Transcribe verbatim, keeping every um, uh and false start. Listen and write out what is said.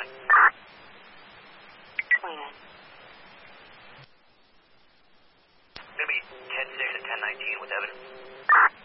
back. Wayne. Maybe ten six and ten nineteen with Evan.